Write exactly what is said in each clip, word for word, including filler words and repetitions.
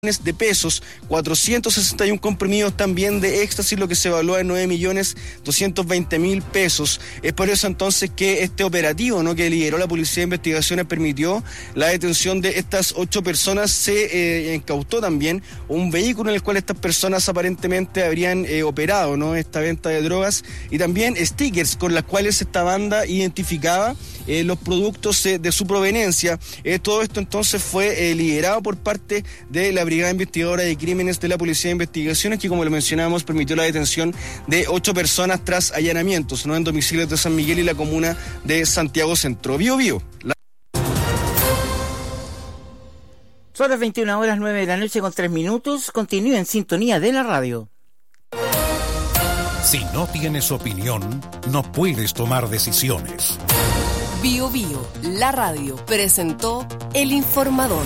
de pesos, cuatrocientos sesenta y uno comprimidos también de éxtasis, lo que se evalúa en nueve millones doscientos veinte mil pesos. Es por eso entonces que este operativo, ¿no?, que lideró la Policía de Investigaciones permitió la detención de estas ocho personas. Se eh, incautó también un vehículo en el cual estas personas aparentemente habrían eh, operado, ¿no?, esta venta de drogas, y también stickers con las cuales esta banda identificaba eh, los productos eh, de su proveniencia. Eh, todo esto entonces fue eh, liderado por parte de la Brigada Investigadora de Crímenes de la Policía de Investigaciones, que, como lo mencionábamos, permitió la detención de ocho personas tras allanamientos, ¿no?, en domicilios de San Miguel y la comuna de Santiago Centro. Bio Bio. La... Son las veintiuna horas nueve de la noche con tres minutos. Continúe en sintonía de la radio. Si no tienes opinión, no puedes tomar decisiones. Bio Bio, la radio, presentó El Informador.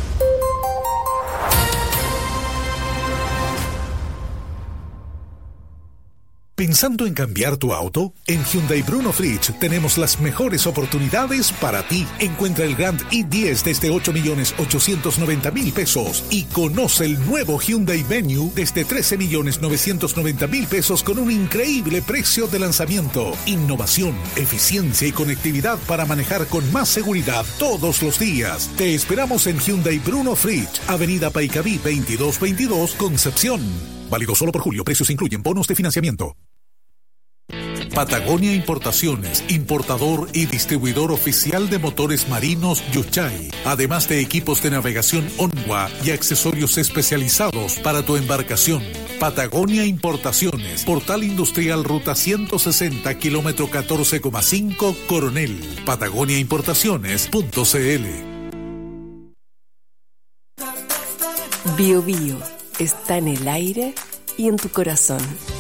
¿Pensando en cambiar tu auto? En Hyundai Bruno Fritsch tenemos las mejores oportunidades para ti. Encuentra el Grand i diez desde ocho millones ochocientos noventa mil pesos y conoce el nuevo Hyundai Venue desde trece millones novecientos noventa mil pesos con un increíble precio de lanzamiento. Innovación, eficiencia y conectividad para manejar con más seguridad todos los días. Te esperamos en Hyundai Bruno Fritsch, Avenida Paicaví veintidós veintidós, Concepción. Válido solo por julio. Precios incluyen bonos de financiamiento. Patagonia Importaciones, importador y distribuidor oficial de motores marinos Yuchai, además de equipos de navegación Onwa y accesorios especializados para tu embarcación. Patagonia Importaciones, Portal Industrial Ruta ciento sesenta, kilómetro catorce coma cinco, Coronel. Patagonia Importaciones punto c l. Bio Bio está en el aire y en tu corazón.